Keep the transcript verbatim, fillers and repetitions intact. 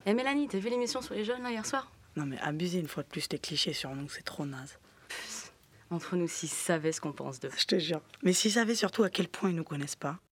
Eh Mélanie, t'as vu l'émission sur les jeunes là hier soir? Non mais abuser une fois de plus tes clichés sur nous, c'est trop naze. Entre nous, s'ils savaient ce qu'on pense d'eux. Je te jure. Mais s'ils savaient surtout à quel point ils nous connaissent pas.